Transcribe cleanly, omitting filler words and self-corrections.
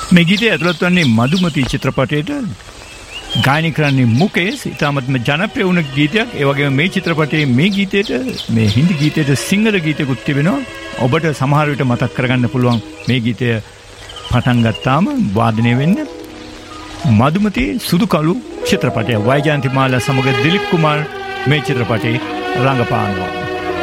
මේ ගීතය ඇතුළත් වන්නේ මధుමති චිත්‍රපටයට ගායනා කරන්නේ මුකේෂ්. ඉතාමත්ම ජනප්‍රිය වුණ ගීතයක්. ඒ වගේම මේ චිත්‍රපටයේ මේ ගීතයට මේ හින්දි ගීතයට සිංහල ගීතයකුත් තිබෙනවා. ඔබට සමහර විට මතක් කරගන්න පුළුවන් මේ ගීතය පටන් ගත්තාම වාදනය වෙන්න. මధుමති සුදු කළු චිත්‍රපටය. වෛජයන්ති මාලා සමග දිලීප් කුමාර් මේ චිත්‍රපටයේ රංගපානවා.